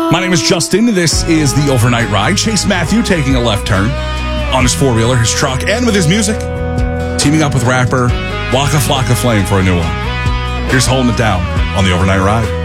My name is Justin. This is the Overnight Ride. Chase Matthew taking a left turn on his four-wheeler, his truck, and with his music, teaming up with rapper Waka Flocka Flame for a new one. Here's Holding It Down on the Overnight Ride.